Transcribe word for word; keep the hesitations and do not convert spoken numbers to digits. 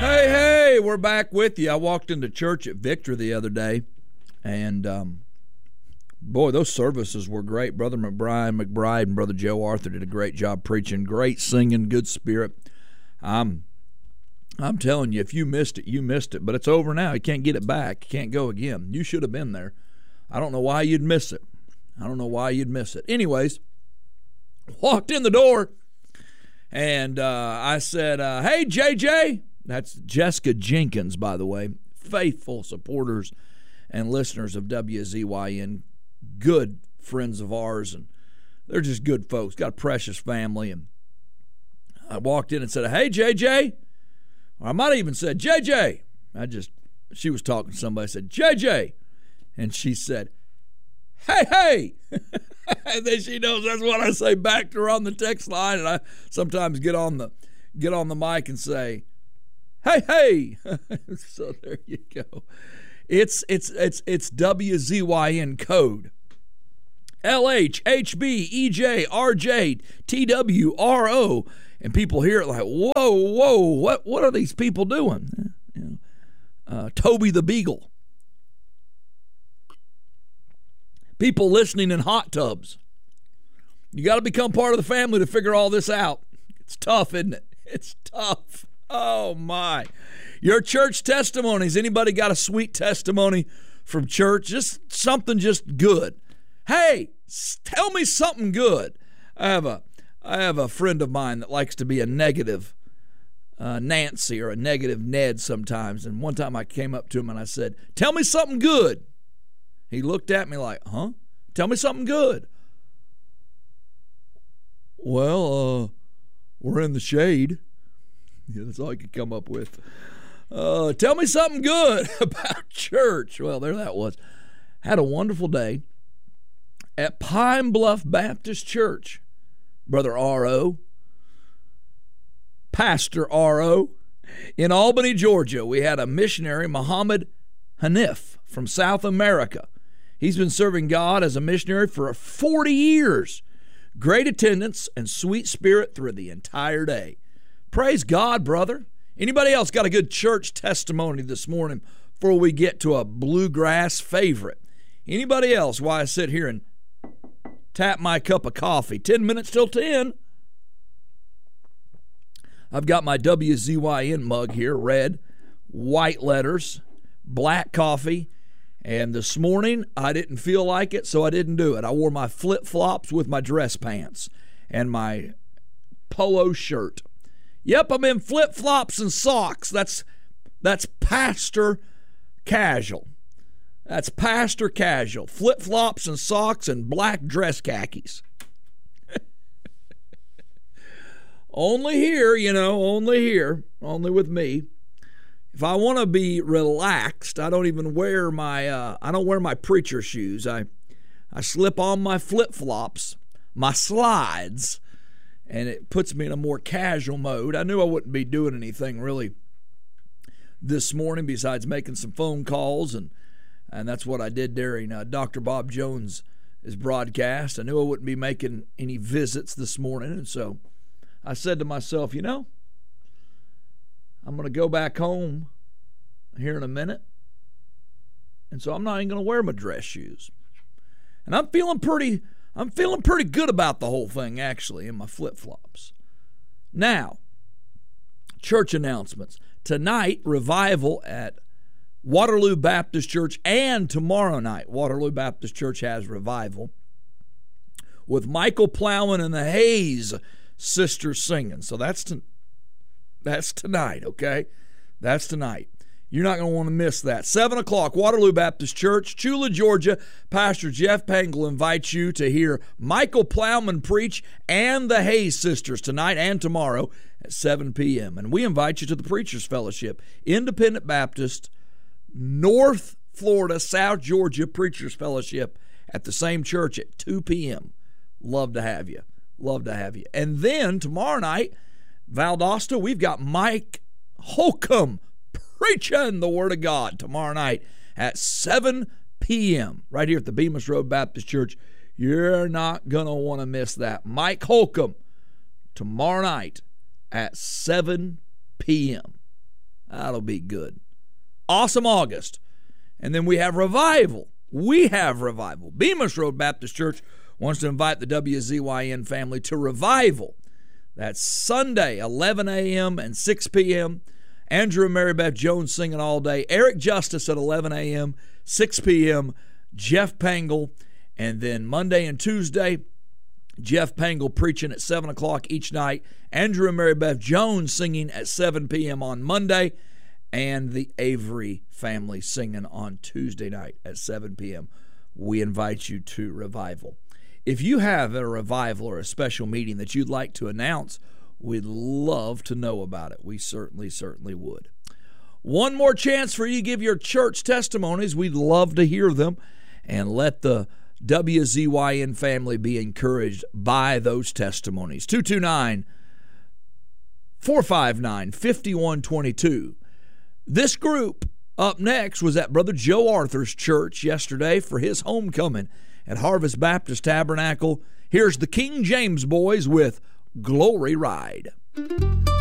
Hey, hey, we're back with you. I walked into church at Victor the other day, and um, boy, those services were great. Brother McBride, McBride and Brother Joe Arthur did a great job preaching, great singing, good spirit. Um, I'm telling you, if you missed it, you missed it. But it's over now. You can't get it back. You can't go again. You should have been there. I don't know why you'd miss it. I don't know why you'd miss it. Anyways, walked in the door, and uh, I said, uh, hey, J J. That's Jessica Jenkins, by the way. Faithful supporters and listeners of W Z Y N. Good friends of ours, and they're just good folks. Got a precious family. And I walked in and said, hey, J J. Or I might have even said, J J. I just, she was talking to somebody. I said, J J. And she said, hey, hey. And then she knows that's what I say back to her on the text line. And I sometimes get on the get on the mic and say, hey, hey. So there you go. It's it's it's it's W Z Y N code. L H, H B, E J, R J, T W, R O. And people hear it like, whoa, whoa, what what are these people doing? You know, uh, Toby the Beagle. People listening in hot tubs. You got to become part of the family to figure all this out. It's tough, isn't it? It's tough. Oh, my. Your church testimonies. Anybody got a sweet testimony from church? Just something just good. Hey, tell me something good. I have a I have a friend of mine that likes to be a negative uh, Nancy or a negative Ned sometimes. And one time I came up to him and I said, tell me something good. He looked at me like, huh? Tell me something good. Well, uh, we're in the shade. Yeah, that's all I could come up with. Uh, tell me something good about church. Well, there that was. Had a wonderful day at Pine Bluff Baptist Church. Brother R O, Pastor R O, in Albany, Georgia. We had a missionary, Muhammad Hanif, from South America. He's been serving God as a missionary for forty years. Great attendance and sweet spirit through the entire day. Praise God, brother. Anybody else got a good church testimony this morning before we get to a bluegrass favorite? Anybody else while I sit here and tap my cup of coffee? Ten minutes till ten. I've got my W Z Y N mug here, red, white letters, black coffee. And this morning, I didn't feel like it, so I didn't do it. I wore my flip-flops with my dress pants and my polo shirt. Yep, I'm in flip-flops and socks. That's that's pastor casual. That's pastor casual. Flip-flops and socks and black dress khakis. Only here, you know, only here. Only with me. If I want to be relaxed, I don't even wear my uh, I don't wear my preacher shoes. I I slip on my flip-flops, my slides, and it puts me in a more casual mode. I knew I wouldn't be doing anything really this morning besides making some phone calls, and and that's what I did during uh, Doctor Bob Jones' broadcast. I knew I wouldn't be making any visits this morning, and so I said to myself, you know, I'm going to go back home here in a minute. And so I'm not even going to wear my dress shoes. And I'm feeling pretty I'm feeling pretty good about the whole thing, actually, in my flip-flops. Now, church announcements. Tonight, revival at Waterloo Baptist Church, and tomorrow night, Waterloo Baptist Church has revival with Michael Plowman and the Hayes sisters singing. So that's to, that's tonight, okay? That's tonight. You're not going to want to miss that. seven o'clock, Waterloo Baptist Church, Chula, Georgia. Pastor Jeff Pangl invites you to hear Michael Plowman preach and the Hayes sisters tonight and tomorrow at seven p.m. And we invite you to the Preachers Fellowship, Independent Baptist, North Florida, South Georgia Preachers Fellowship at the same church at two p.m. Love to have you. Love to have you. And then tomorrow night, Valdosta, we've got Mike Holcomb preaching the Word of God tomorrow night at seven p.m. right here at the Bemis Road Baptist Church. You're not going to want to miss that. Mike Holcomb tomorrow night at seven p.m. That'll be good. Awesome August. And then we have revival. We have revival. Bemis Road Baptist Church wants to invite the W Z Y N family to revival. That's Sunday, eleven a.m. and six p.m. Andrew and Mary Beth Jones singing all day. Eric Justice at eleven a.m., six p.m. Jeff Pangle. And then Monday and Tuesday, Jeff Pangle preaching at seven o'clock each night. Andrew and Mary Beth Jones singing at seven p.m. on Monday. And the Avery family singing on Tuesday night at seven p.m. We invite you to revival. If you have a revival or a special meeting that you'd like to announce, we'd love to know about it. We certainly, certainly would. One more chance for you to give your church testimonies. We'd love to hear them. And let the W Z Y N family be encouraged by those testimonies. two two nine, four five nine, five one two two. This group up next was at Brother Joe Arthur's church yesterday for his homecoming at Harvest Baptist Tabernacle. Here's the King James Boys with Glory Ride.